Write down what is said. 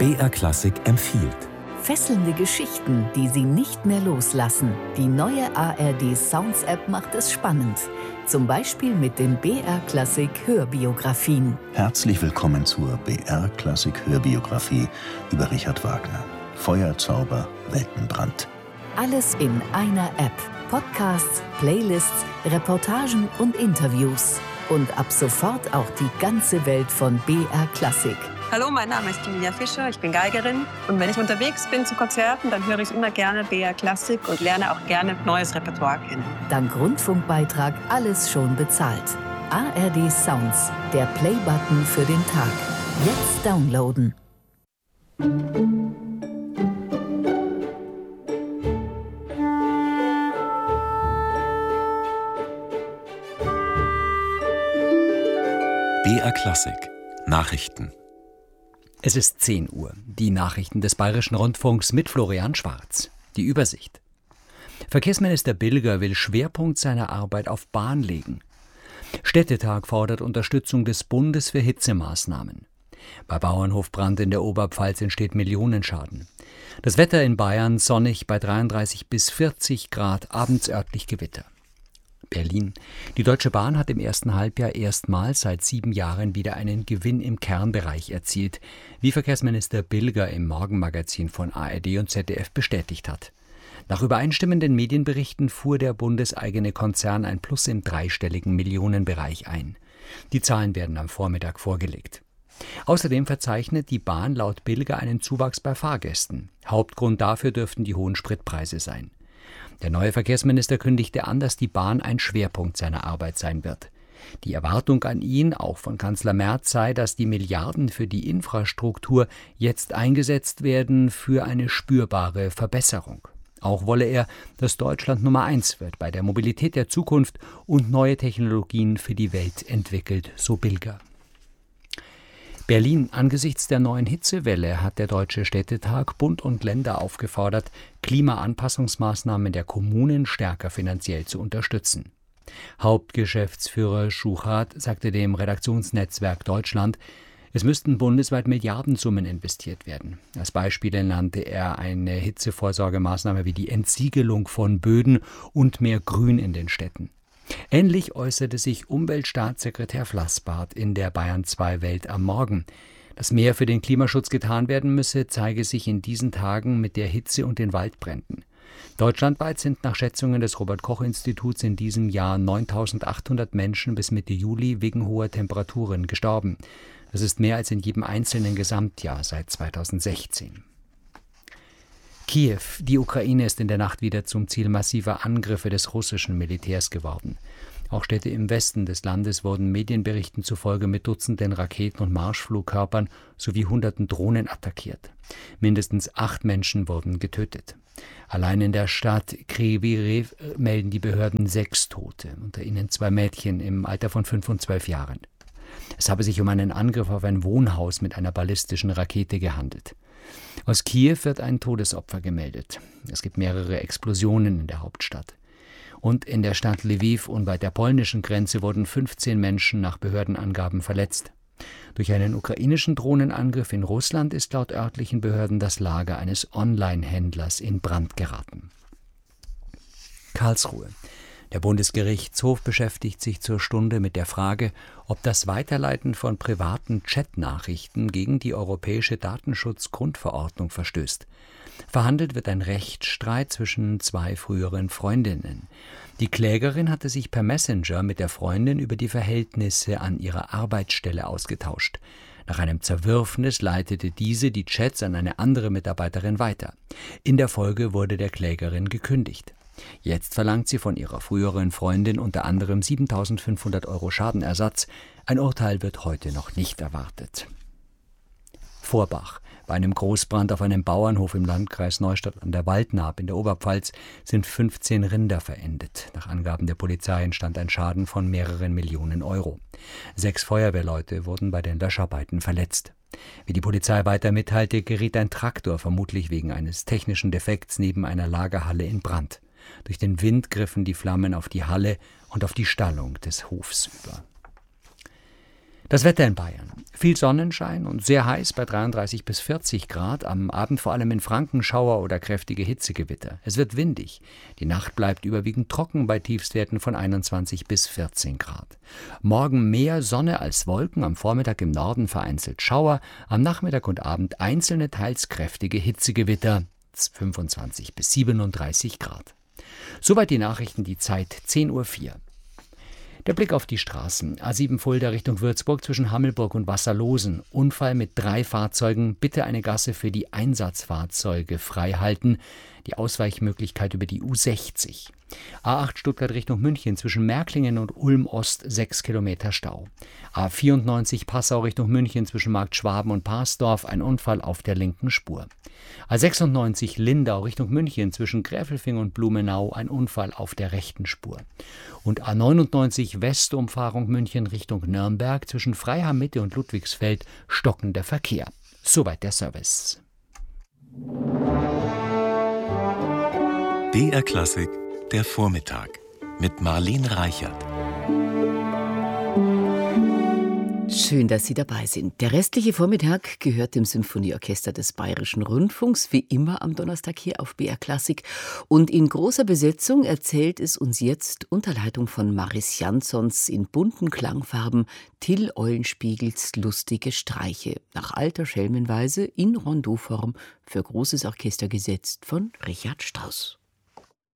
BR Klassik empfiehlt. Fesselnde Geschichten, die Sie nicht mehr loslassen. Die neue ARD Sounds App macht es spannend. Zum Beispiel mit den BR Klassik Hörbiografien. Herzlich willkommen zur BR Klassik Hörbiografie über Richard Wagner. Feuerzauber, Weltenbrand. Alles in einer App. Podcasts, Playlists, Reportagen und Interviews. Und ab sofort auch die ganze Welt von BR Klassik. Hallo, mein Name ist Emilia Fischer, ich bin Geigerin. Und wenn ich unterwegs bin zu Konzerten, dann höre ich immer gerne BR Klassik und lerne auch gerne neues Repertoire kennen. Dank Rundfunkbeitrag alles schon bezahlt. ARD Sounds, der Play-Button für den Tag. Jetzt downloaden. BR Klassik Nachrichten. Es ist 10 Uhr. Die Nachrichten des Bayerischen Rundfunks mit Florian Schwarz. Die Übersicht. Verkehrsminister Bilger will Schwerpunkt seiner Arbeit auf Bahn legen. Städtetag fordert Unterstützung des Bundes für Hitzemaßnahmen. Bei Bauernhofbrand in der Oberpfalz entsteht Millionenschaden. Das Wetter in Bayern sonnig bei 33 bis 40 Grad, abends örtlich Gewitter. Berlin. Die Deutsche Bahn hat im ersten Halbjahr erstmals seit 7 Jahren wieder einen Gewinn im Kernbereich erzielt, wie Verkehrsminister Bilger im Morgenmagazin von ARD und ZDF bestätigt hat. Nach übereinstimmenden Medienberichten fuhr der bundeseigene Konzern ein Plus im dreistelligen Millionenbereich ein. Die Zahlen werden am Vormittag vorgelegt. Außerdem verzeichnet die Bahn laut Bilger einen Zuwachs bei Fahrgästen. Hauptgrund dafür dürften die hohen Spritpreise sein. Der neue Verkehrsminister kündigte an, dass die Bahn ein Schwerpunkt seiner Arbeit sein wird. Die Erwartung an ihn, auch von Kanzler Merz, sei, dass die Milliarden für die Infrastruktur jetzt eingesetzt werden für eine spürbare Verbesserung. Auch wolle er, dass Deutschland Nummer 1 wird bei der Mobilität der Zukunft und neue Technologien für die Welt entwickelt, so Bilger. Berlin. Angesichts der neuen Hitzewelle hat der Deutsche Städtetag Bund und Länder aufgefordert, Klimaanpassungsmaßnahmen der Kommunen stärker finanziell zu unterstützen. Hauptgeschäftsführer Schuchart sagte dem Redaktionsnetzwerk Deutschland, es müssten bundesweit Milliardensummen investiert werden. Als Beispiele nannte er eine Hitzevorsorgemaßnahme wie die Entsiegelung von Böden und mehr Grün in den Städten. Ähnlich äußerte sich Umweltstaatssekretär Flassbart in der Bayern 2 Welt am Morgen. Dass mehr für den Klimaschutz getan werden müsse, zeige sich in diesen Tagen mit der Hitze und den Waldbränden. Deutschlandweit sind nach Schätzungen des Robert-Koch-Instituts in diesem Jahr 9.800 Menschen bis Mitte Juli wegen hoher Temperaturen gestorben. Das ist mehr als in jedem einzelnen Gesamtjahr seit 2016. Kiew. Die Ukraine ist in der Nacht wieder zum Ziel massiver Angriffe des russischen Militärs geworden. Auch Städte im Westen des Landes wurden Medienberichten zufolge mit Dutzenden Raketen und Marschflugkörpern sowie Hunderten Drohnen attackiert. Mindestens 8 Menschen wurden getötet. Allein in der Stadt Kryvyi Rih melden die Behörden 6 Tote, unter ihnen 2 Mädchen im Alter von 5 und 12 Jahren. Es habe sich um einen Angriff auf ein Wohnhaus mit einer ballistischen Rakete gehandelt. Aus Kiew wird ein Todesopfer gemeldet. Es gibt mehrere Explosionen in der Hauptstadt. Und in der Stadt Lviv unweit der polnischen Grenze wurden 15 Menschen nach Behördenangaben verletzt. Durch einen ukrainischen Drohnenangriff in Russland ist laut örtlichen Behörden das Lager eines Online-Händlers in Brand geraten. Karlsruhe. Der Bundesgerichtshof beschäftigt sich zur Stunde mit der Frage, ob das Weiterleiten von privaten Chatnachrichten gegen die Europäische Datenschutzgrundverordnung verstößt. Verhandelt wird ein Rechtsstreit zwischen 2 früheren Freundinnen. Die Klägerin hatte sich per Messenger mit der Freundin über die Verhältnisse an ihrer Arbeitsstelle ausgetauscht. Nach einem Zerwürfnis leitete diese die Chats an eine andere Mitarbeiterin weiter. In der Folge wurde der Klägerin gekündigt. Jetzt verlangt sie von ihrer früheren Freundin unter anderem 7.500 € Schadenersatz. Ein Urteil wird heute noch nicht erwartet. Vorbach. Bei einem Großbrand auf einem Bauernhof im Landkreis Neustadt an der Waldnaab in der Oberpfalz sind 15 Rinder verendet. Nach Angaben der Polizei entstand ein Schaden von mehreren Millionen Euro. 6 Feuerwehrleute wurden bei den Löscharbeiten verletzt. Wie die Polizei weiter mitteilte, geriet ein Traktor vermutlich wegen eines technischen Defekts neben einer Lagerhalle in Brand. Durch den Wind griffen die Flammen auf die Halle und auf die Stallung des Hofs über. Das Wetter in Bayern. Viel Sonnenschein und sehr heiß bei 33 bis 40 Grad. Am Abend vor allem in Franken Schauer oder kräftige Hitzegewitter. Es wird windig. Die Nacht bleibt überwiegend trocken bei Tiefstwerten von 21 bis 14 Grad. Morgen mehr Sonne als Wolken. Am Vormittag im Norden vereinzelt Schauer. Am Nachmittag und Abend einzelne teils kräftige Hitzegewitter. 25 bis 37 Grad. Soweit die Nachrichten, die Zeit 10:04 Uhr. Der Blick auf die Straßen. A7 Fulda Richtung Würzburg zwischen Hammelburg und Wasserlosen. Unfall mit 3 Fahrzeugen. Bitte eine Gasse für die Einsatzfahrzeuge frei halten. Die Ausweichmöglichkeit über die U60. A8 Stuttgart Richtung München zwischen Märklingen und Ulm Ost 6 Kilometer Stau. A94 Passau Richtung München zwischen Markt Schwaben und Parsdorf ein Unfall auf der linken Spur. A96 Lindau Richtung München zwischen Gräfelfing und Blumenau ein Unfall auf der rechten Spur. Und A99 Westumfahrung München Richtung Nürnberg zwischen Freiham Mitte und Ludwigsfeld stockender Verkehr. Soweit der Service. BR Klassik, der Vormittag mit Marlene Reichert. Schön, dass Sie dabei sind. Der restliche Vormittag gehört dem Symphonieorchester des Bayerischen Rundfunks, wie immer am Donnerstag hier auf BR Klassik. Und in großer Besetzung erzählt es uns jetzt unter Leitung von Maris Jansons in bunten Klangfarben Till Eulenspiegels lustige Streiche, nach alter Schelmenweise in Rondeauform für großes Orchester gesetzt von Richard Strauss.